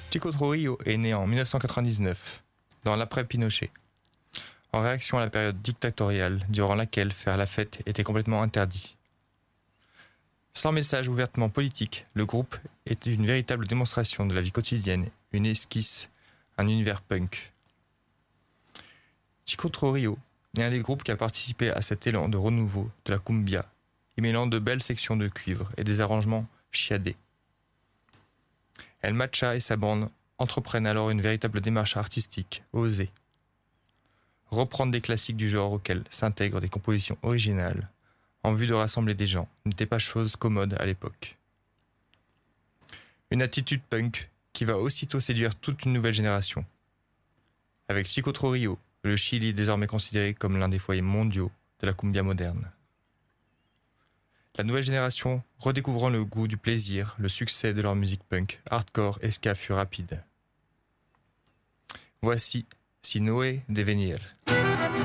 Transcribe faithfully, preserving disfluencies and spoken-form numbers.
Chico Trujillo est né en dix-neuf cent quatre-vingt-dix-neuf, dans l'après-Pinochet, en réaction à la période dictatoriale durant laquelle faire la fête était complètement interdit. Sans message ouvertement politique, le groupe était une véritable démonstration de la vie quotidienne, une esquisse, un univers punk. Chico Trujillo est un des groupes qui a participé à cet élan de renouveau de la cumbia, y mêlant de belles sections de cuivre et des arrangements chiadés. El Macha et sa bande entreprennent alors une véritable démarche artistique, osée. Reprendre des classiques du genre auxquels s'intègrent des compositions originales, en vue de rassembler des gens, n'était pas chose commode à l'époque. Une attitude punk qui va aussitôt séduire toute une nouvelle génération. Avec Chico Trujillo, le Chili est désormais considéré comme l'un des foyers mondiaux de la cumbia moderne. La nouvelle génération, redécouvrant le goût du plaisir, le succès de leur musique punk, hardcore et ska fut rapide. Voici Si Noé Devenir.